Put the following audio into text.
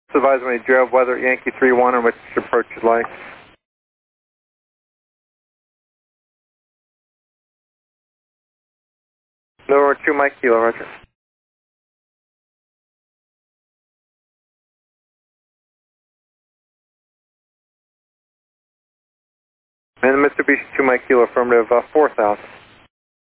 Advise when you drove weather Yankee 3-1 and which approach you'd like. November 2 Mike Kilo, roger. And Mitsubishi 2 Mike Kilo, affirmative 4000.